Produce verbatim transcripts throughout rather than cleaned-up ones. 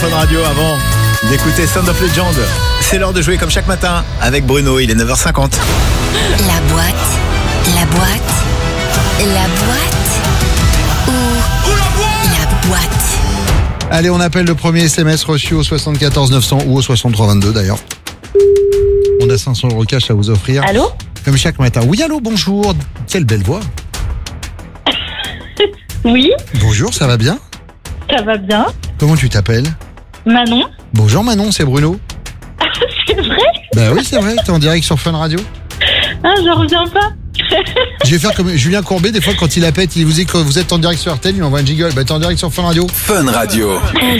Fun Radio avant d'écouter Sound of Legend. C'est l'heure de jouer comme chaque matin avec Bruno, il est neuf heures cinquante. La boîte, la boîte, la boîte ou la boîte. Allez, on appelle le premier S M S reçu au soixante-quatorze neuf cents ou au soixante-trois vingt-deux d'ailleurs. On a cinq cents euros cash à vous offrir. Allô ? Comme chaque matin. Oui, allô, bonjour. Quelle belle voix. Oui, Bonjour, ça va bien ? ça va bien. Comment tu t'appelles ? Manon ? Bonjour Manon, c'est Bruno. C'est vrai ? Bah oui, c'est vrai, t'es en direct sur Fun Radio. Ah, j'en reviens pas. Je vais faire comme Julien Courbet, des fois quand il appelle, il vous dit que vous êtes en direct sur R T L, il m'envoie un jingle. Bah t'es en direct sur Fun Radio. Fun Radio.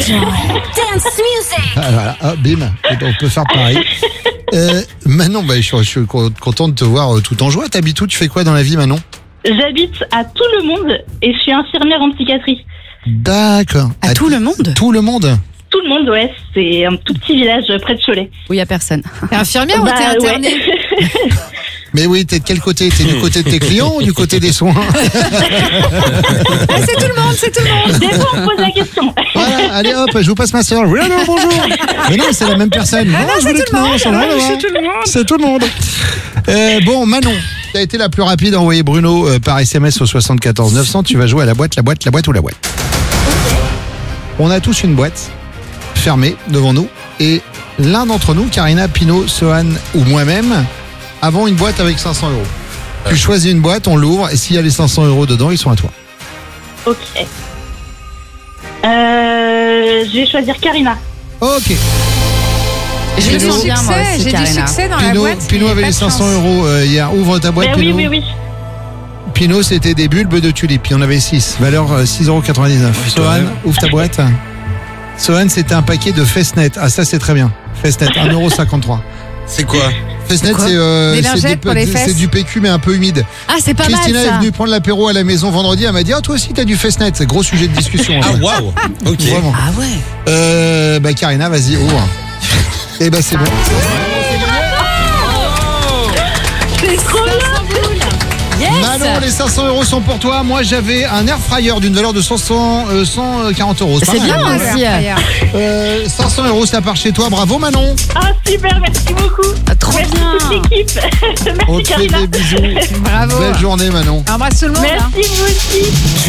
Ah, voilà, ah, bim, on peut faire pareil. Euh, Manon, bah, je, suis, je suis content de te voir euh, tout en joie. T'habites où ? Tu fais quoi dans la vie, Manon ? J'habite à tout le monde et je suis infirmière en psychiatrie. D'accord. À tout le monde ? Tout le monde ? Tout le monde, ouais, c'est un tout petit village près de Cholet. Où il n'y a personne. T'es infirmière ou Bah, t'es internée ? ouais. Mais oui, t'es de quel côté ? T'es du côté de tes clients ou du côté des soins ? Ah, c'est tout le monde, c'est tout le monde. Des fois, on me pose la question. Voilà, allez hop, je vous passe ma soeur. Oui, allô, bonjour. Mais non, c'est la même personne. Non, je voulais que non, ça n'a rien à voir. C'est tout le monde. C'est tout le monde. Euh, bon, Manon, tu as été la plus rapide à envoyer Bruno euh, par S M S au soixante-quatorze neuf cents. Tu vas jouer à la boîte, la boîte, la boîte ou la boîte. On a tous une boîte fermée devant nous. Et l'un d'entre nous, Karina, Pino, Sohan ou moi-même, avons une boîte avec cinq cents euros. Tu choisis une boîte, on l'ouvre. Et s'il y a les cinq cents euros dedans, ils sont à toi. Ok. Euh, je vais choisir Karina. Ok. J'ai Pino. du succès, j'ai du Karina. succès dans la Pino, boîte. Pino avait les cinq cents euros euh, hier. Ouvre ta boîte, Ben oui, Pino. oui, oui. Pino, c'était des bulbes de tulipes. Il y en avait six. Valeur euh, six euros quatre-vingt-dix-neuf. Sohan, ouvre ta boîte. Sohan, c'était un paquet de Festnet. Ah, ça, c'est très bien. Festnet, un euro cinquante-trois. C'est quoi ? Festnet, quoi c'est euh, Des c'est lingettes des- pour les fesses. c'est du P Q, mais un peu humide. Ah, c'est pas mal Christina est ça. venue prendre l'apéro à la maison vendredi. Elle m'a dit, ah, toi aussi, t'as du Festnet. C'est gros sujet de discussion. en Ah fait. waouh. Ok. Vraiment. Ah ouais. Euh, bah, Karina, vas-y, ouvre. Et bah, c'est bon. C'est trop bien. Yes. Manon, les cinq cents euros sont pour toi. Moi, j'avais un air fryer d'une valeur de cent, cent, euh, cent quarante euros. C'est pas bien mal. aussi. Euh, cinq cents euros, ça part chez toi. Bravo, Manon. Ah, super, merci beaucoup. Ah, trop Merci bien. toute l'équipe. On Merci te fait Karina. des bisous. Bravo. Belle journée, Manon. Embrasse tout le monde. hein. Merci vous aussi.